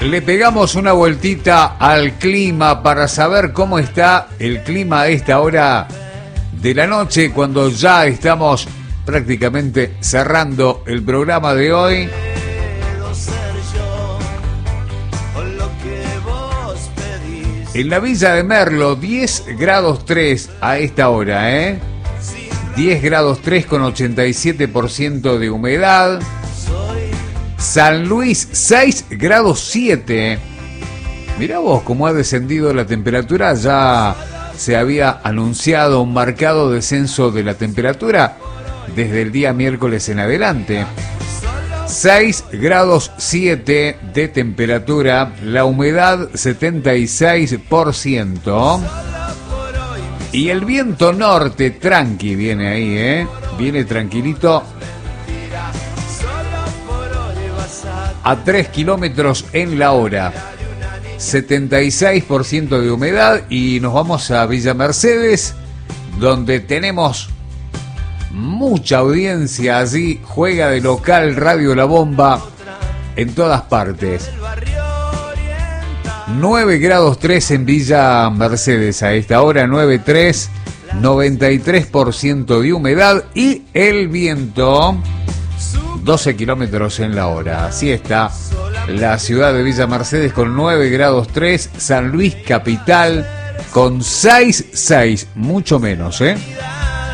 Le pegamos una vueltita al clima para saber cómo está el clima a esta hora de la noche, cuando ya estamos prácticamente cerrando el programa de hoy. En la Villa de Merlo, 10 grados 3 a esta hora, 10 grados 3 con 87% de humedad. San Luis, 6 grados 7. Mirá vos cómo ha descendido la temperatura. Ya se había anunciado un marcado descenso de la temperatura desde el día miércoles en adelante. 6 grados 7 de temperatura, la humedad 76%. Y el viento norte, tranqui, viene ahí, viene tranquilito. A 3 kilómetros en la hora, 76% de humedad. Y nos vamos a Villa Mercedes, donde tenemos mucha audiencia. Allí juega de local Radio La Bomba en todas partes. 9 grados 3 en Villa Mercedes a esta hora, 9,3, 93% de humedad y el viento 12 kilómetros en la hora. Así está la ciudad de Villa Mercedes con 9 grados 3, San Luis capital con 6,6, mucho menos,